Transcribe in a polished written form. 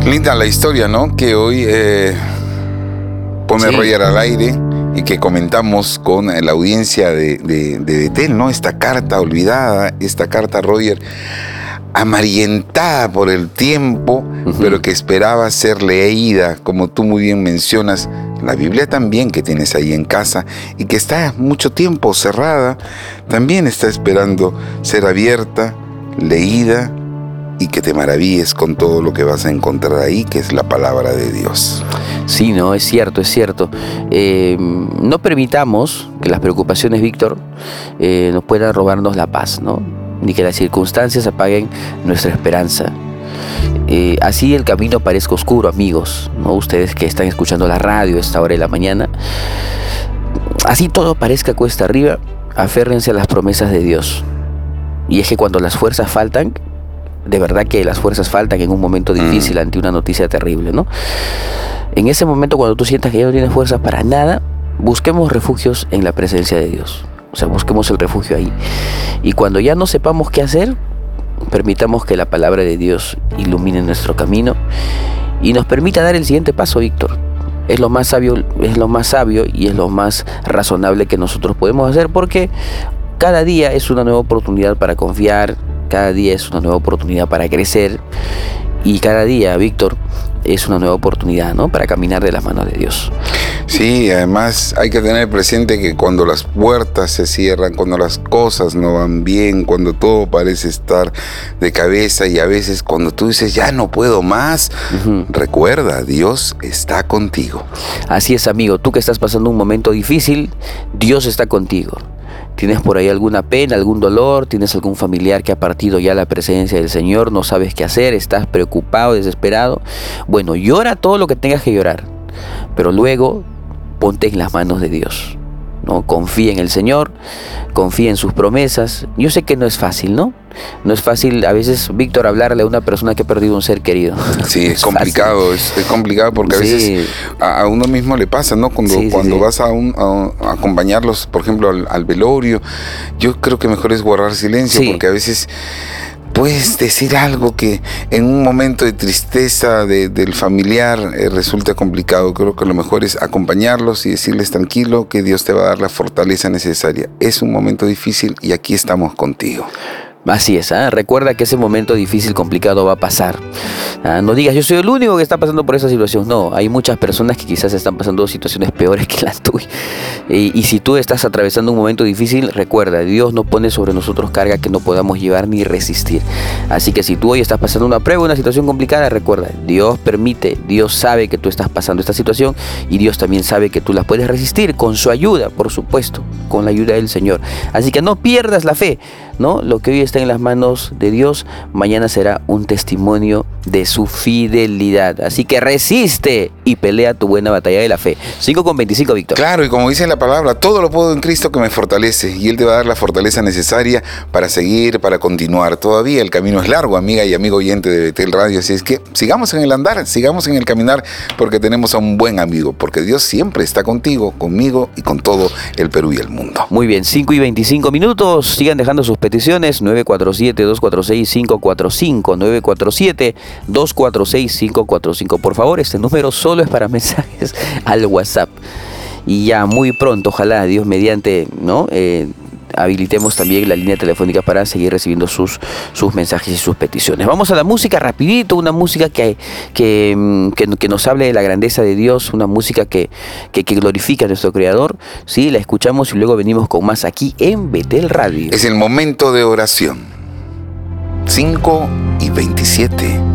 Linda la historia, ¿no? Que hoy pone Roger al aire y que comentamos con la audiencia de Betel, ¿no? Esta carta olvidada, esta carta, Roger, amarillentada por el tiempo, pero que esperaba ser leída, como tú muy bien mencionas, la Biblia también que tienes ahí en casa y que está mucho tiempo cerrada, también está esperando ser abierta, leída y que te maravilles con todo lo que vas a encontrar ahí, que es la palabra de Dios. Sí, no, es cierto, es cierto. No permitamos que las preocupaciones, Víctor, nos puedan robarnos la paz, ¿no? Ni que las circunstancias apaguen nuestra esperanza. Así el camino parezca oscuro, amigos, ¿no? Ustedes que están escuchando la radio a esta hora de la mañana, así todo parezca cuesta arriba, aférrense a las promesas de Dios. Y es que cuando las fuerzas faltan, de verdad que las fuerzas faltan en un momento difícil ante una noticia terrible, ¿no? En ese momento, cuando tú sientas que ya no tienes fuerza para nada, busquemos refugios en la presencia de Dios. O sea, busquemos el refugio ahí. Y cuando ya no sepamos qué hacer, permitamos que la palabra de Dios ilumine nuestro camino y nos permita dar el siguiente paso, Víctor. Es lo más sabio y es lo más razonable que nosotros podemos hacer, porque cada día es una nueva oportunidad para confiar, cada día es una nueva oportunidad para crecer y cada día, Víctor, es una nueva oportunidad, ¿no?, para caminar de las manos de Dios. Sí, además hay que tener presente que cuando las puertas se cierran, cuando las cosas no van bien, cuando todo parece estar de cabeza y a veces cuando tú dices ya no puedo más, recuerda, Dios está contigo. Así es, amigo, tú que estás pasando un momento difícil, Dios está contigo. ¿Tienes por ahí alguna pena, algún dolor? ¿Tienes algún familiar que ha partido ya a la presencia del Señor? ¿No sabes qué hacer? ¿Estás preocupado, desesperado? Bueno, llora todo lo que tengas que llorar, pero luego ponte en las manos de Dios, ¿no? Confía en el Señor, confía en sus promesas. Yo sé que no es fácil, ¿no? No es fácil a veces, Víctor, hablarle a una persona que ha perdido un ser querido. Sí, es complicado, es complicado porque a veces a uno mismo le pasa, ¿no? Cuando vas a acompañarlos, por ejemplo, al velorio, yo creo que mejor es guardar silencio, porque a veces puedes decir algo que en un momento de tristeza del familiar resulta complicado. Creo que lo mejor es acompañarlos y decirles tranquilo, que Dios te va a dar la fortaleza necesaria. Es un momento difícil y aquí estamos contigo. Así es, recuerda que ese momento difícil, complicado va a pasar. No digas, yo soy el único que está pasando por esa situación. No, hay muchas personas que quizás están pasando situaciones peores que las tuyas. Y si tú estás atravesando un momento difícil, recuerda, Dios no pone sobre nosotros carga que no podamos llevar ni resistir. Así que si tú hoy estás pasando una prueba, una situación complicada, recuerda, Dios permite, Dios sabe que tú estás pasando esta situación y Dios también sabe que tú la puedes resistir con su ayuda, por supuesto, con la ayuda del Señor. Así que no pierdas la fe, ¿no? Lo que hoy está en las manos de Dios, mañana será un testimonio de su fidelidad. Así que resiste y pelea tu buena batalla de la fe. 5:25, Víctor. Claro, y como dice la palabra, todo lo puedo en Cristo que me fortalece, y Él te va a dar la fortaleza necesaria para seguir, para continuar. Todavía el camino es largo, amiga y amigo oyente de Betel Radio, así es que sigamos en el andar, sigamos en el caminar, porque tenemos a un buen amigo, porque Dios siempre está contigo, conmigo y con todo el Perú y el mundo. Muy bien, 5:25. Sigan dejando sus peticiones. 947-246-545, 947-246-545. Por favor, este número solo es para mensajes al WhatsApp. Y ya muy pronto, ojalá Dios mediante, ¿no?, habilitemos también la línea telefónica para seguir recibiendo sus mensajes y sus peticiones. Vamos a la música rapidito, una música que nos hable de la grandeza de Dios, una música que glorifica a nuestro Creador. Sí, la escuchamos y luego venimos con más aquí en Betel Radio. Es el momento de oración. 5:27.